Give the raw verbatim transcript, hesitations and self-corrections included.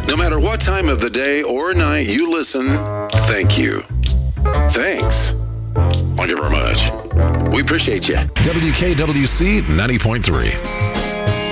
No matter what time of the day or night you listen, thank you. Thanks. Thank you very much. We appreciate you. W K W C ninety point three.